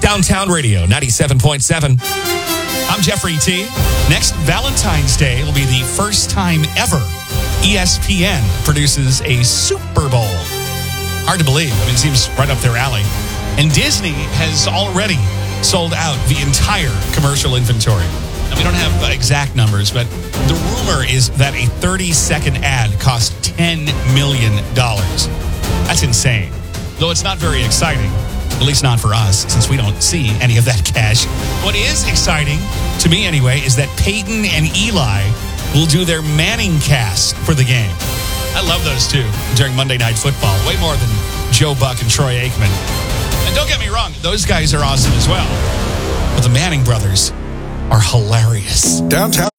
Downtown Radio, 97.7. I'm Jeffrey T. Next Valentine's Day will be the first time ever ESPN produces a Super Bowl. Hard to believe. I mean, it seems right up their alley. And Disney has already sold out the entire commercial inventory. And we don't have exact numbers, but the rumor is that a 30-second ad cost $10 million. That's insane. Though it's not very exciting, at least not for us, since we don't see any of that cash. What is exciting, to me anyway, is that Peyton and Eli will do their Manning cast for the game. I love those two during Monday Night Football, way more than Joe Buck and Troy Aikman. And don't get me wrong, those guys are awesome as well. But the Manning brothers are hilarious. Downtown.